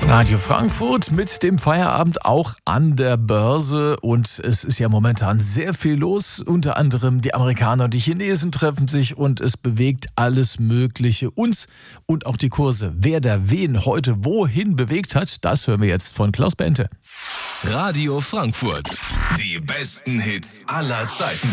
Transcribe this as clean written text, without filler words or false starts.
Radio Frankfurt mit dem Feierabend auch an der Börse und es ist ja momentan sehr viel los. Unter anderem die Amerikaner und die Chinesen treffen sich und es bewegt alles Mögliche uns und auch die Kurse. Wer da wen heute wohin bewegt hat, das hören wir jetzt von Klaus Bente. Radio Frankfurt. Die besten Hits aller Zeiten.